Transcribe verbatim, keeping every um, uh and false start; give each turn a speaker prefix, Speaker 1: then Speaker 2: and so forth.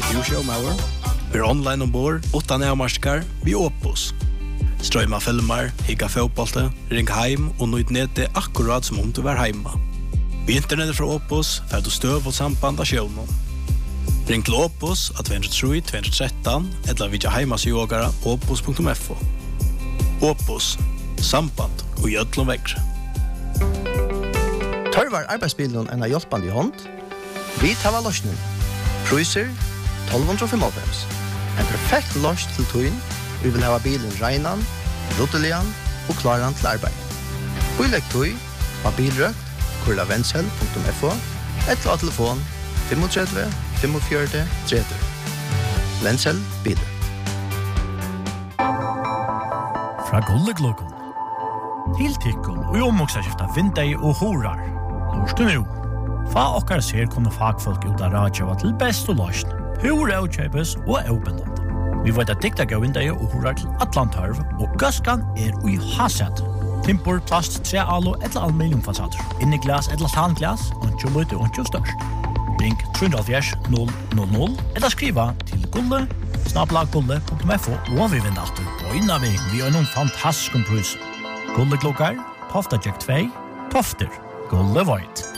Speaker 1: du showmauer. Vi er online ombord, utan nærmarskar, vi Opus. Strøyma filmer, higga fotbollte, ring heim og nøyd nede akkurat som om du var heima. Vi internettet fra Opus, fer du støv og samband av sjøvnen. Ring til Opus av två tre två ett tre eller vidja heimasjogara opus punktum f o. Opus, samband og gjødlom vekre.
Speaker 2: Tørvar arbeidsbilen en av hjelpande i hånd. Vi tar løsning. Cruiser tolv femtiofem. En perfekt løs til tøyen. Vi vil ha bilen regnan, ruttelian og klaran til arbeid. Ulegg tøy av bilrøkt, kurla vensel punktum f o, eller av telefon tre fem fem fem tre tre. Vensel bilen.
Speaker 3: Fra Gulleglokon. Tiltikkon og omoksaskifta vindei og horar. Lorsk du nu. Fa okkar ser kunne fagfolk ut av radio til best og løsn. Hur er utkjøpes og åpenland. Vi vet at dikta gav vindei og horar til Atlantarv, og gaskan er ui haset. Timpor, plast, tre alo eller aluminiumfasader. Inni glas eller tanglas, og lite og størst. Ring tre null null null eller skriva til gulle snabla gulle punktum f o og vi vinner alt. Og innan vi, vi har noen fantastisk pris. Gulle klokkar, Tofta Jack två, Tofter, Gulle Void.